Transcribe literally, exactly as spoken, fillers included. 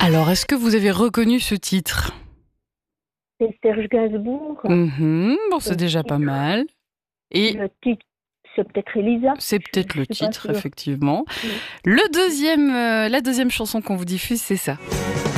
Alors, est-ce que vous avez reconnu ce titre? C'est Serge Gainsbourg. Mhm, bon, c'est Le déjà pas titre, mal. Et le titre, c'est peut-être Elisa. c'est Je peut-être ne le suis pas titre, sûre. effectivement. Oui. Le deuxième, euh, la deuxième chanson qu'on vous diffuse, c'est ça.